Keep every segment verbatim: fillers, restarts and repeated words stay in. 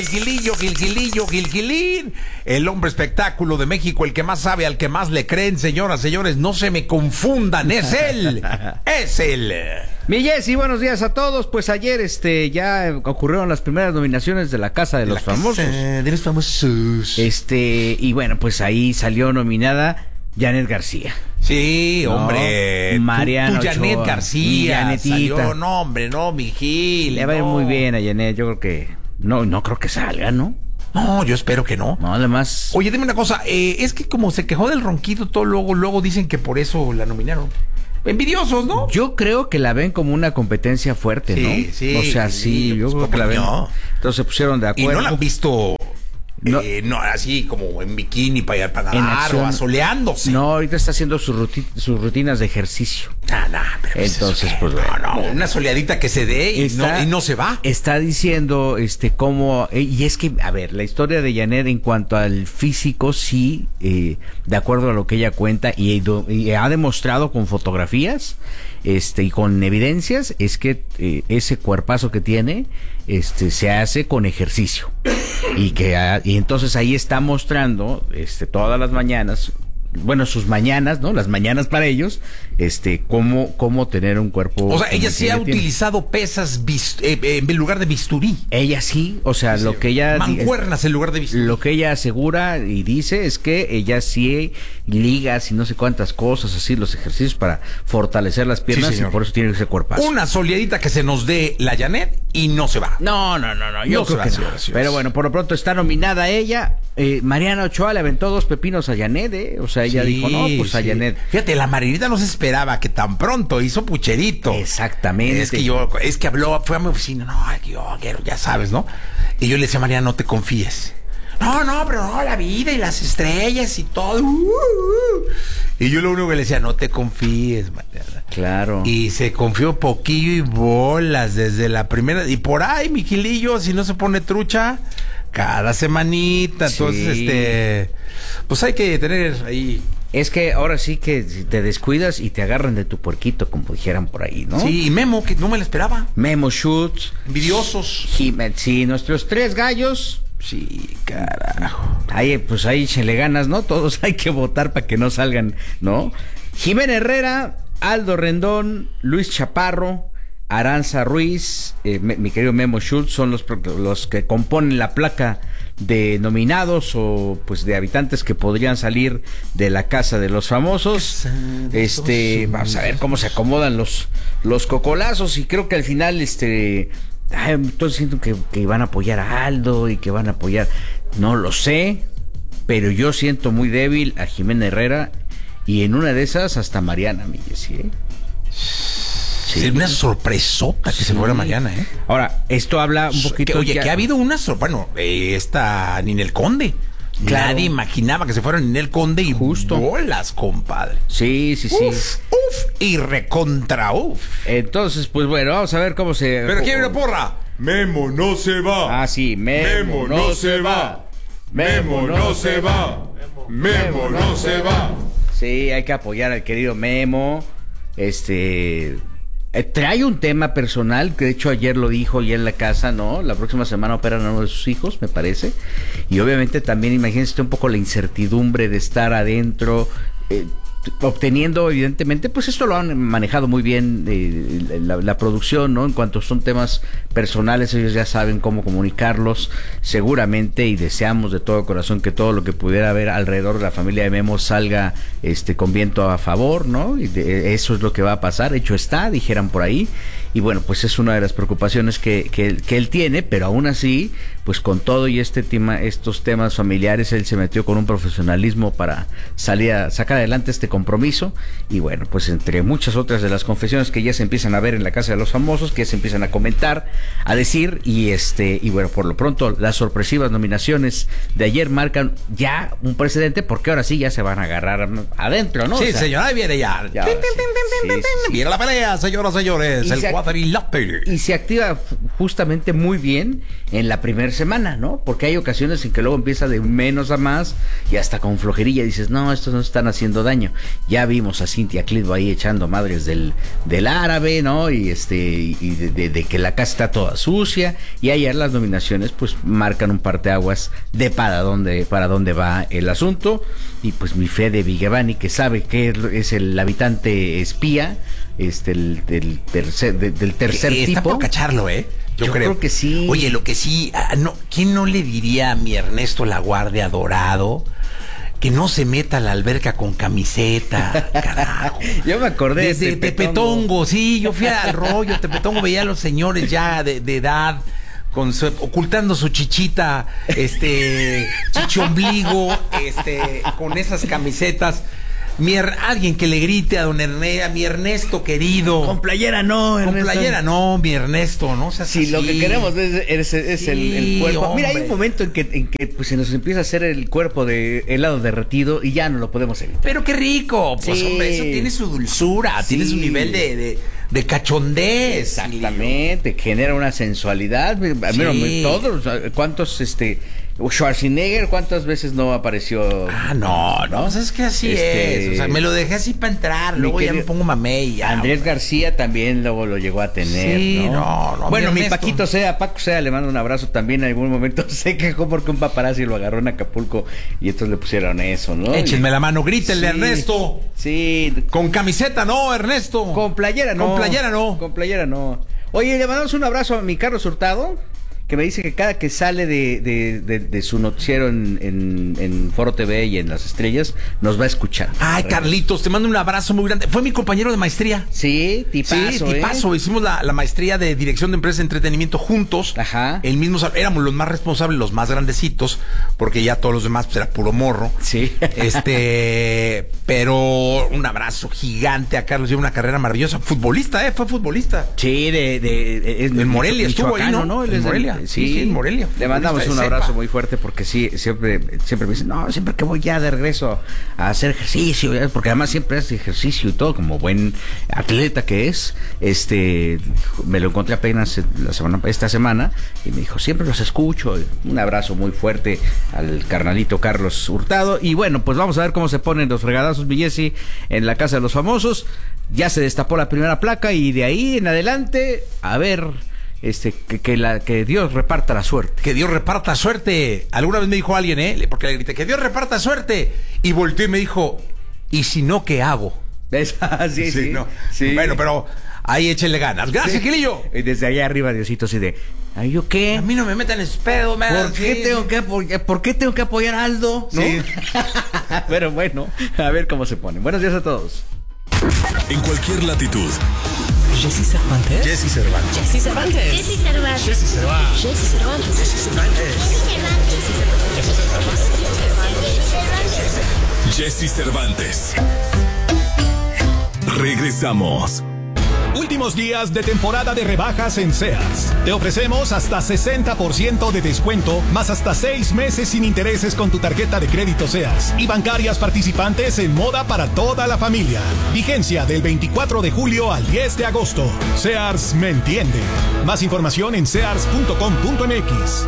Gilgilillo, Gilgilillo, Gilgilín, el hombre espectáculo de México, el que más sabe, al que más le creen, señoras, señores, no se me confundan, es él, es él. Mi Jessy, buenos días a todos. Pues ayer este ya ocurrieron las primeras nominaciones de la Casa de, de los Famosos. Casa de los Famosos. Este, y bueno, pues ahí salió nominada Janet García. Sí, no, hombre. Mariana tú, tú Janet Ochoa, García. Salió, no, hombre, no, mi Gil. Le va a ir no. muy bien a Janet, yo creo que... No, no creo que salga, ¿no? No, yo espero que no. No, además... Oye, dime una cosa, eh, es que como se quejó del ronquito todo, luego, luego dicen que por eso la nominaron. Envidiosos, ¿no? Yo creo que la ven como una competencia fuerte, sí, ¿no? Sí, O sea, sí, sí yo pues creo que la ven. No. Entonces se pusieron de acuerdo. Y no la han visto... No, eh, no, así como en bikini para, para nadar o asoleándose. No, ahorita está haciendo sus, ruti sus rutinas de ejercicio. Ah, nah, pero entonces, pues bueno. bueno. No, no, una soleadita que se dé y, está, no, y no se va. Está diciendo, este, cómo, eh, y es que, a ver, la historia de Janet en cuanto al físico, sí, eh, de acuerdo a lo que ella cuenta, y, y ha demostrado con fotografías, este, y con evidencias, es que eh, ese cuerpazo que tiene, este, se hace con ejercicio. Y que y entonces ahí está mostrando este todas las mañanas, bueno, sus mañanas, ¿no? Las mañanas para ellos, este, cómo, cómo tener un cuerpo. O sea, ella sí ha tiene. utilizado pesas bist eh, eh, en lugar de bisturí. Ella sí, o sea, sí, lo que ella... Mancuernas en lugar de bisturí. Lo que ella asegura y dice es que ella sí ligas y no sé cuántas cosas, así, los ejercicios para fortalecer las piernas, sí, y por eso tiene ese cuerpazo. Una soleadita que se nos dé la Janet y no se va. No, no, no, no, yo no creo que no. Pero bueno, por lo pronto está nominada ella. Eh, Mariana Ochoa le aventó dos pepinos a Janet, ¿eh? O sea, ella sí, dijo, no, pues sí. a Janet. Fíjate, la Marianita no se esperaba que tan pronto hizo pucherito. Exactamente. Es que yo, es que habló, fue a mi oficina, no, yo quiero, ya sabes, ¿no? Y yo le decía a Mariana, no te confíes. No, no, pero no, la vida y las estrellas y todo. Uh, uh. Y yo lo único que le decía, no te confíes, Mariana. Claro. Y se confió poquillo y bolas desde la primera. Y por ahí, mi Gilillo, si no se pone trucha, cada semanita. Sí. Entonces, este, pues hay que tener ahí. Es que ahora sí que te descuidas y te agarran de tu puerquito, como dijeran por ahí, ¿no? Sí, y Memo, que no me lo esperaba. Memo Schutz. Envidiosos. Jiménez, sí, nuestros tres gallos. Sí, carajo. Ahí, pues ahí se le ganas, ¿no? Todos hay que votar para que no salgan, ¿no? Jimena Herrera, Aldo Rendón, Luis Chaparro, Aranza Ruiz, eh, mi, mi querido Memo Schultz son los, los que componen la placa de nominados o pues de habitantes que podrían salir de la Casa de los Famosos. Este, vamos a ver cómo se acomodan los, los cocolazos y creo que al final, este... Ay, entonces siento que, que van a apoyar a Aldo y que van a apoyar, no lo sé, pero yo siento muy débil a Jimena Herrera y en una de esas hasta Mariana, mi Jessy, ¿eh? Sí, es una sorpresota que sí. se fuera Mariana, ¿eh? Ahora, esto habla un poquito... Que, oye, que, que ha habido una sorpresa, bueno, eh, esta Ninel Conde. Claro. Nadie imaginaba que se fuera Ninel Conde y justo bolas, compadre. Sí, sí, sí. Uf, uf, y recontra uf. Entonces, pues bueno, vamos a ver cómo se... Pero quién viene porra. Memo no se va. Ah, sí, Memo, Memo no, no se va. Memo no se va. Memo no se va. Sí, hay que apoyar al querido Memo. Este... Eh, trae un tema personal, que de hecho ayer lo dijo ya en la casa, ¿no? La próxima semana operan a uno de sus hijos, me parece. Y obviamente también imagínense un poco la incertidumbre de estar adentro, eh, obteniendo evidentemente, pues esto lo han manejado muy bien eh, la, la producción, ¿no? En cuanto son temas personales, ellos ya saben cómo comunicarlos seguramente, y deseamos de todo corazón que todo lo que pudiera haber alrededor de la familia de Memo salga este con viento a favor, ¿no? Y de, eso es lo que va a pasar, hecho está, dijeran por ahí. Y bueno, pues es una de las preocupaciones que, que, que él tiene, pero aún así, pues con todo y este tema, estos temas familiares, él se metió con un profesionalismo para salir a sacar adelante este compromiso. Y bueno, pues entre muchas otras de las confesiones que ya se empiezan a ver en la Casa de los Famosos, que ya se empiezan a comentar, a decir, y este, y bueno, por lo pronto las sorpresivas nominaciones de ayer marcan ya un precedente, porque ahora sí ya se van a agarrar adentro, ¿no? Sí, o sea, señora, ahí viene ya. ya tin, tin, tin, tin, tin, tin, tin. Viene la pelea, señoras, señores. El cuadrilátero. Y se activa justamente muy bien en la primera semana, ¿no? Porque hay ocasiones en que luego empieza de menos a más y hasta con flojerilla dices, no, estos no están haciendo daño. Ya vimos a Cintia Clitbo ahí echando madres del, del árabe, ¿no? Y este y de, de, de que la casa está toda sucia. Y ayer las nominaciones pues marcan un parteaguas de para dónde, para dónde va el asunto. Y pues mi Fede Vigevani, que sabe que es el habitante espía, este el, el tercer, de, del tercer Está tipo. Está por cacharlo, ¿eh? Yo, Yo creo. creo que sí. Oye, lo que sí, ah, no, ¿quién no le diría a mi Ernesto Laguardia Dorado que no se meta a la alberca con camiseta? Carajo. Yo me acordé Desde de Tepetongo. Tepetongo, sí, yo fui al rollo, Tepetongo, veía a los señores ya de, de edad con su, ocultando su chichita, este, chichombligo, este, con esas camisetas. Mi er, alguien que le grite a don Ernesto, a mi Ernesto querido. Con playera no, Ernesto. Con playera no, mi Ernesto, no seas sí, así. Lo que queremos es, es, es sí, el, el cuerpo. Hombre. Mira, hay un momento en que, en que pues, se nos empieza a hacer el cuerpo de helado derretido y ya no lo podemos evitar. Pero qué rico, pues sí. Hombre, eso tiene su dulzura, sí. Tiene su nivel de, de, de cachondez. Exactamente, genera una sensualidad. Mira, sí. Todos, ¿cuántos este Schwarzenegger, ¿cuántas veces no apareció? Ah, no, no, o sea, es que así este, es. O sea, me lo dejé así para entrar, luego querido, ya me pongo mamé y ya. Andrés hombre. García también luego lo llegó a tener, sí, ¿no? no, no bueno, mi Paquito Sea, Paco Sea, le mando un abrazo también. En algún momento se quejó porque un paparazzi lo agarró en Acapulco y entonces le pusieron eso, ¿no? Échenme la mano, grítenle, sí, Ernesto. Sí. Con camiseta no, Ernesto. Con playera no. Con playera no. Con playera no. Oye, le mandamos un abrazo a mi Carlos Hurtado, que me dice que cada que sale de, de, de, de su noticiero en, en, en Foro T V y en Las Estrellas, nos va a escuchar. Ay, Carlitos, te mando un abrazo muy grande. Fue mi compañero de maestría. Sí, tipazo, Sí, tipazo. ¿eh? Hicimos la, la maestría de Dirección de Empresas de Entretenimiento juntos. Ajá. El mismo, éramos los más responsables, los más grandecitos, porque ya todos los demás pues, era puro morro. Sí. Este, pero un abrazo gigante a Carlos. Lleva una carrera maravillosa. Futbolista, ¿eh? Fue futbolista. Sí, de... de, de, de en Morelia estuvo ahí, ¿no? ¿no? En Morelia. Sí, sí, en Morelia. Le mandamos un abrazo sepa. muy fuerte porque sí, siempre, siempre me dicen, no, siempre que voy ya de regreso a hacer ejercicio, porque además siempre hace ejercicio y todo, como buen atleta que es, este, me lo encontré apenas la semana, esta semana, y me dijo, siempre los escucho. Un abrazo muy fuerte al carnalito Carlos Hurtado. Y bueno, pues vamos a ver cómo se ponen los fregadazos, Villesi, en la Casa de los Famosos. Ya se destapó la primera placa y de ahí en adelante, a ver... Este, que, que, la, que Dios reparta la suerte. Que Dios reparta suerte. Alguna vez me dijo alguien, ¿eh? Porque le grité, que Dios reparta suerte. Y volteó y me dijo, ¿y si no, qué hago? ¿Ves? sí, sí, sí, no. sí. Bueno, pero ahí échenle ganas. Gracias, sí. Gilillo. Y desde allá arriba, Diosito, así de, ¿ay, yo qué? A mí no me metan en pedo, me ¿Por qué sí, tengo sí. que apoyar, ¿Por qué tengo que apoyar a Aldo? ¿No? Sí. Pero bueno, a ver cómo se pone. Buenos días a todos. En cualquier latitud. Jessy Cervantes. Jessy Cervantes. Jessy Cervantes. Jessy Cervantes. Jessy Cervantes. Jessy Cervantes. Jessy Cervantes. Jessy Cervantes. Regresamos. Últimos días de temporada de rebajas en Sears. Te ofrecemos hasta sesenta por ciento de descuento, más hasta seis meses sin intereses con tu tarjeta de crédito Sears y bancarias participantes en moda para toda la familia. Vigencia del veinticuatro de julio al diez de agosto. Sears me entiende. Más información en sears punto com punto m x.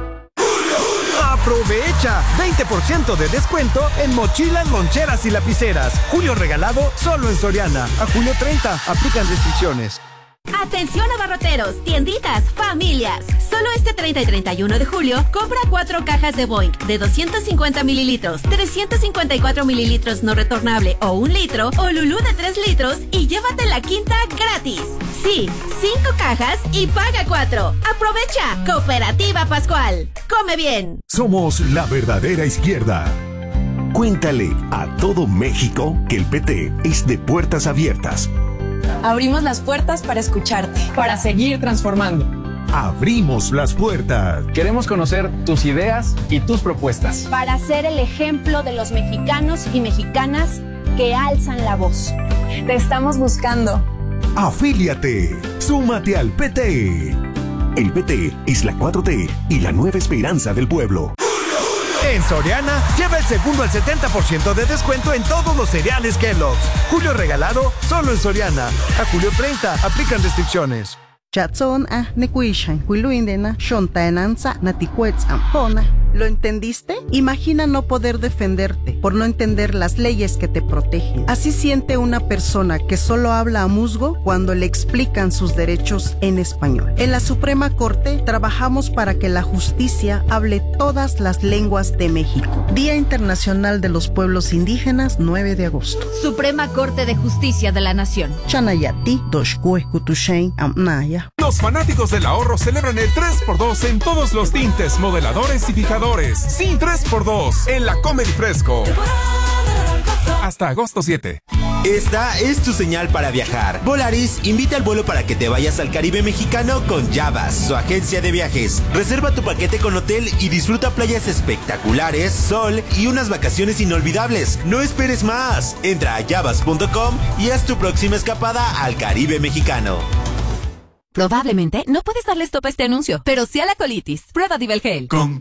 Aprovecha veinte por ciento de descuento en mochilas, loncheras y lapiceras. Julio regalado solo en Soriana. A julio treinta. Aplican restricciones. Atención abarroteros, tienditas, familias. Solo este treinta y treinta y uno de julio, compra cuatro cajas de Boing de doscientos cincuenta mililitros, trescientos cincuenta y cuatro mililitros no retornable o un litro, o Lulú de tres litros y llévate la quinta gratis. Sí, cinco cajas y paga cuatro. Aprovecha. Cooperativa Pascual. Come bien. Somos la verdadera izquierda. Cuéntale a todo México que el P T es de puertas abiertas. Abrimos las puertas para escucharte, para seguir transformando. Abrimos las puertas. Queremos conocer tus ideas y tus propuestas. Para ser el ejemplo de los mexicanos y mexicanas que alzan la voz. Te estamos buscando. Afíliate. Súmate al P T. El P T es la cuatro T y la nueva esperanza del pueblo. En Soriana, lleva el segundo al setenta por ciento de descuento en todos los cereales Kellogg's. Julio regalado, solo en Soriana. A julio treinta, aplican restricciones. Chatson a nekuishan, huiluindena, shontaenanza, naticuetzam, hona. ¿Lo entendiste? Imagina no poder defenderte por no entender las leyes que te protegen. Así siente una persona que solo habla a musgo cuando le explican sus derechos en español. En la Suprema Corte trabajamos para que la justicia hable todas las lenguas de México. Día Internacional de los Pueblos Indígenas, nueve de agosto. Suprema Corte de Justicia de la Nación. Chanayati, Doshkue, Kutushein, Amnaya. Los fanáticos del ahorro celebran el tres por dos en todos los tintes, modeladores y fijadores. Sí, tres por dos en la Comedy Fresco. Hasta agosto siete. Esta es tu señal para viajar. Volaris invita al vuelo para que te vayas al Caribe mexicano con Yavas, su agencia de viajes. Reserva tu paquete con hotel y disfruta playas espectaculares, sol y unas vacaciones inolvidables. No esperes más. Entra a yavas punto com y haz tu próxima escapada al Caribe mexicano. Probablemente no puedes darle stop a este anuncio, pero sí a la colitis. Prueba Divelgel. Con